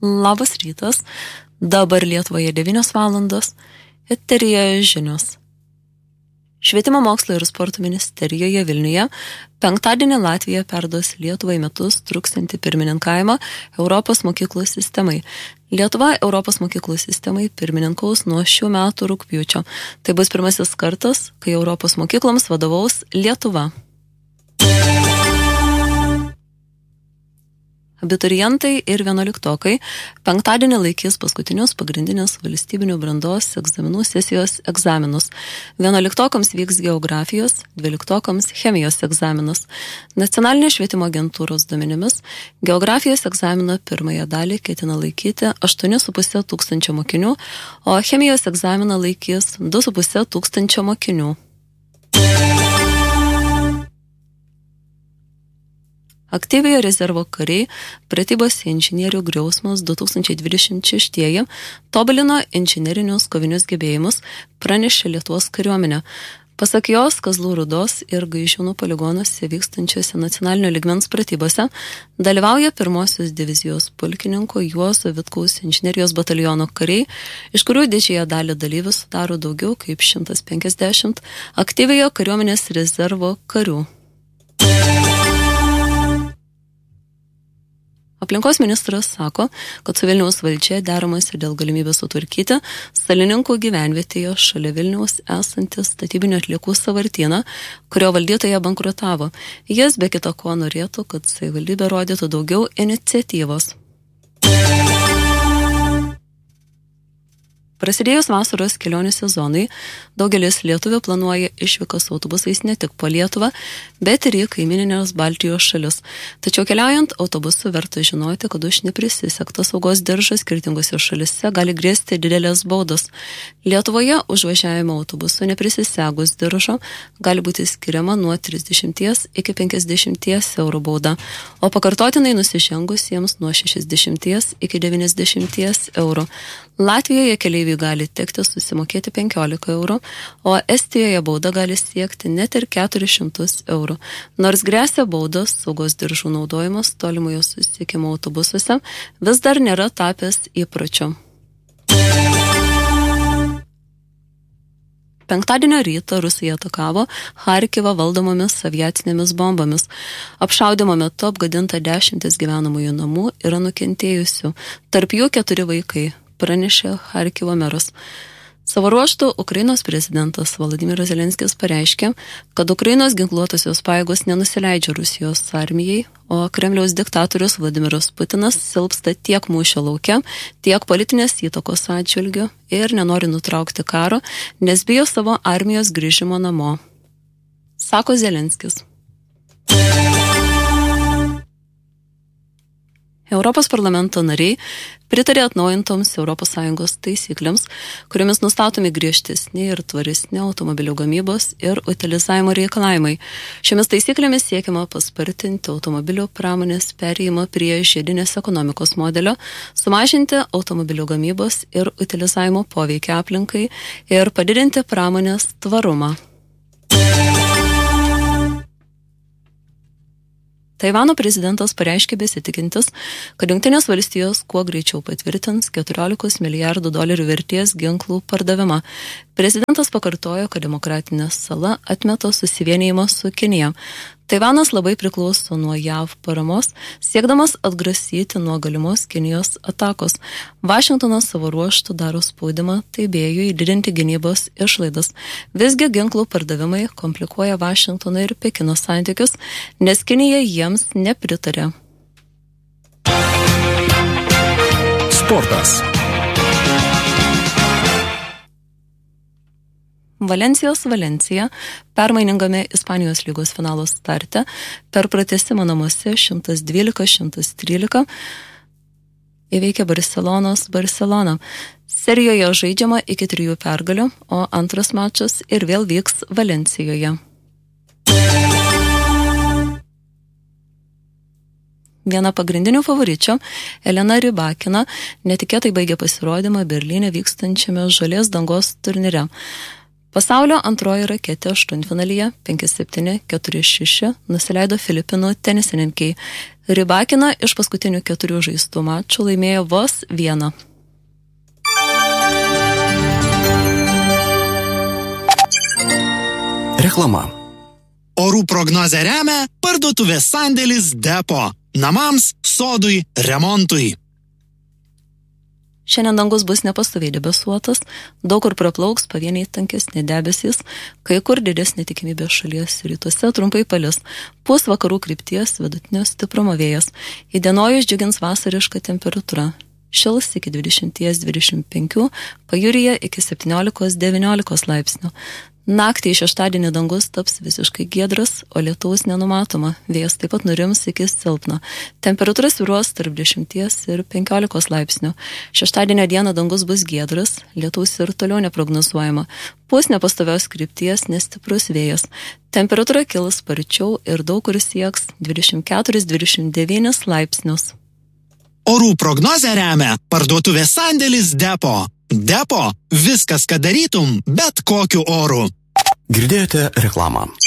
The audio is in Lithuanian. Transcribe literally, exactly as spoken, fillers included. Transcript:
Labas rytas, dabar Lietuvoje devynios valandos, eteryje žinios. Švietimo mokslo ir sporto ministerijoje Vilniuje penktadienį Latvija perduos Lietuvai metus truksiantį pirmininkavimą Europos mokyklų sistemai. Lietuva Europos mokyklų sistemai pirmininkaus nuo šių metų rugpjūčio. Tai bus pirmasis kartas, kai Europos mokykloms vadovaus Lietuva. Abiturientai ir vienuoliktokai penktadienį laikys paskutinius pagrindinius valstybinių brandos egzaminų sesijos egzaminus. Vienuoliktokams vyks geografijos, dvyliktokams chemijos egzaminas. Nacionalinės švietimo agentūros duomenimis geografijos egzamino pirmąją dalį ketina laikyti aštuoni su puse tūkstančio mokinių, o chemijos egzaminą laikys du su puse tūkstančio mokinių. Aktyviojo rezervo kariai pratybose inžinierių griausmas du tūkstančiai dvidešimt šeši tobulino inžinerinius kovinius gebėjimus, pranešė Lietuvos kariuomenė. Pasak jos, Kazlų Rūdos ir Gaižiūnų poligonuose vykstančiose nacionalinio lygmens pratybose dalyvauja pirmosios divizijos pulkininko Juozo Vitkaus inžinerijos bataliono kariai, iš kurių didžiąją dalį dalyvių sudaro daugiau kaip šimtas penkiasdešimt aktyviojo kariuomenės rezervo karių. Aplinkos ministras sako, kad su Vilniaus valdžia deramasi dėl galimybės sutvarkyti Salininkų gyvenvietėje šalia Vilniaus esantį statybinių atliekų sąvartyną, kurio valdytoja bankrutavo. Jis be kita ko norėtų, kad savivaldybė rodytų daugiau iniciatyvos. Prasidėjus vasaros kelionių sezonui, daugelis lietuvių planuoja išvykas autobusais ne tik po Lietuvą, bet ir į kaimininės Baltijos šalis. Tačiau keliaujant autobusu verta žinoti, kad už neprisisektą saugos diržą skirtingose šalise gali grėsti didelės baudos. Lietuvoje už važiavimą autobusu neprisisegus diržo gali būti skiriama nuo trisdešimties iki penkiasdešimties eurų bauda, o pakartotinai nusižengusiems nuo šešiasdešimties iki devyniasdešimties eurų. Latvijoje keleiviai gali tekti susimokėti penkiolika eurų, o Estijoje bauda gali siekti net ir keturis šimtus eurų. Nors gresia baudos, saugos diržų naudojimas tolimojo susisiekimo autobusuose vis dar nėra tapęs įpročiu. Penktadienio rytą Rusija atakavo Charkivą valdomomis aviacinėmis bombomis. Apšaudymo metu apgadinta dešimtis gyvenamųjų namų yra nukentėjusių, tarp jų keturi vaikai, pranešė Charkivo meras. Savo ruožtu Ukrainos prezidentas Volodymyras Zelenskis pareiškė, kad Ukrainos ginkluotosios pajėgos nenusileidžia Rusijos armijai, o Kremliaus diktatorius Vladimiras Putinas silpsta tiek mūšio lauke, tiek politinės įtakos atžvilgiu ir nenori nutraukti karo, nes bijo savo armijos grįžimo namo, sako Zelenskis. Europos parlamento nariai pritarė atnaujintoms Europos Sąjungos taisyklėms, kuriomis nustatomi griežtesni ir tvaresni automobilių gamybos ir utilizavimo reikalavimai. Šiomis taisyklėmis siekiama paspartinti automobilių pramonės perėjimą prie žiedinės ekonomikos modelio, sumažinti automobilių gamybos ir utilizavimo poveikį aplinkai ir padidinti pramonės tvarumą. Taivano prezidentas pareiškė besitikintis, kad Jungtinės valstijos kuo greičiau patvirtins keturiolikos milijardų dolerių vertės ginklų pardavimą. Prezidentas pakartojo, kad demokratinė sala atmeta susivienijimą su Kinija. Taivanas labai priklauso nuo J A V paramos, siekdamas atgrasyti nuo galimos Kinijos atakos. Vašingtonas savo ruožtu daro spaudimą Taibėjui didinti gynybos išlaidas. Visgi ginklų pardavimai komplikuoja Vašingtono ir Pekino santykius, nes Kinija jiems nepritarė. Sportas. Valensijos Valencija permainingame Ispanijos lygos finalo starte per pratęsimą namuose šimtas dvylika šimtas trylika įveikė Barcelonos Barceloną. Serijoje žaidžiama iki trijų pergalių, o antras mačas ir vėl vyks Valencijoje. Viena pagrindinių favoričių, Elena Rybakina, netikėtai baigė pasirodymą Berlyne vykstančiame žolės dangos turnyre. Pasaulio antroji raketė aštuntfinalyje penki septyni keturi šeši nusileido Filipinų tenisininkiai. Rybakina iš paskutinių keturių žaistų mačų laimėjo vos vieną. Reklama. Orų prognozę remia parduotuvės sandėlis Depo. Namams, sodui, remontui. Šiandien dangus bus nepastoviai debesuotas, daug kur praplauks pavieniai tankesni debesys, kai kur didesnė tikimybė šalies rytuose trumpai palis, pūs vakarų krypties vidutinio stiprumo vėjas, įdienojus džiugins vasariška temperatūra, šils iki dvidešimt dvidešimt penki, pajūryje iki septyniolika devyniolika laipsnių. Naktį į šeštadienį dangus taps visiškai giedras, o lietaus nenumatoma. Vėjas taip pat nurims iki silpno. Temperatūra svyruos tarp dešimties ir penkiolikos laipsnių. Šeštadienio dieną dangus bus giedras, lietaus ir toliau neprognozuojama. Pūs nepastovios krypties nestiprus vėjas. Temperatūra kils sparčiau ir daug kur sieks dvidešimt keturis dvidešimt devynis laipsnius. Orų prognozę remia parduotuvės sandėlis Depo. Depo – viskas, ką darytum, bet kokiu oru. Girdėjote reklamą.